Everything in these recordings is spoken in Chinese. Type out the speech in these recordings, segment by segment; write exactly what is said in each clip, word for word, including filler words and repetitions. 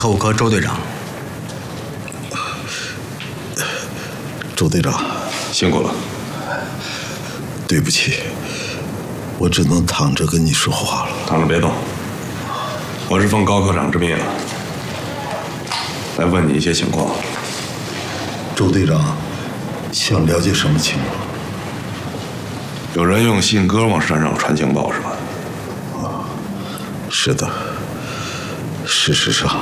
口科周队长。 周队长， 辛苦了。 对不起，我只能躺着跟你说话了。 躺着别动，我是奉高科长之命来问你一些情况。 周队长，想了解什么情况？ 有人用信鸽往山上传情报是吧？ 啊，是的。事实上，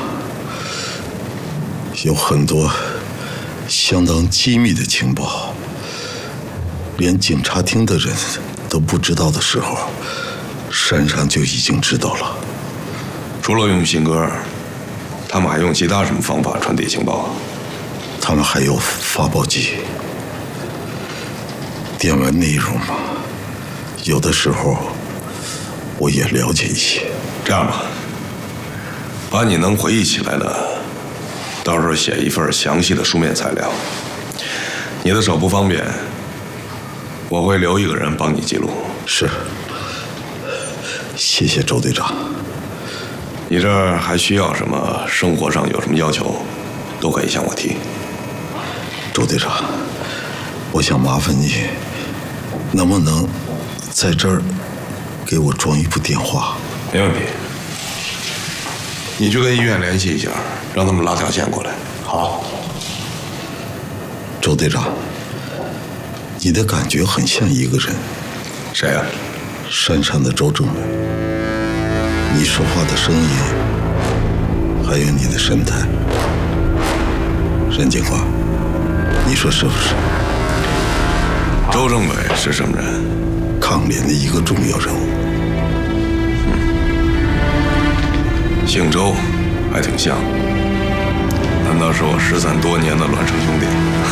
有很多相当机密的情报，连警察厅的人都不知道的时候，山上就已经知道了。 除了用信鸽，他们还用其他什么方法传递情报？ 他们还有发报机。电文内容嘛，有的时候我也了解一些。 这样吧，把你能回忆起来的，到时候写一份详细的书面材料。你的手不方便，我会留一个人帮你记录。 是，谢谢周队长。 你这儿还需要什么？生活上有什么要求，都可以向我提。 周队长，我想麻烦你，能不能在这儿给我装一部电话？ 没问题。你去跟医院联系一下，让他们拉条线过来。 好。 周队长，你的感觉很像一个人。 谁呀？ 山上的周政委。你说话的声音，还有你的神态。任警官，你说是不是？ 周政委是什么人？ 抗联的一个重要人物。 嗯，姓周，还挺像。难道是我失散多年的孪生兄弟？